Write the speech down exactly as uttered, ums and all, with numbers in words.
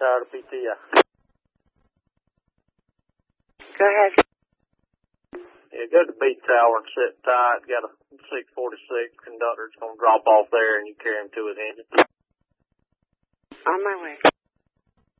tired of P T I. Go ahead. Yeah, go to B tower and sit tight. Got a six forty-six conductor that's going to drop off there and you carry him to his engine. On my way.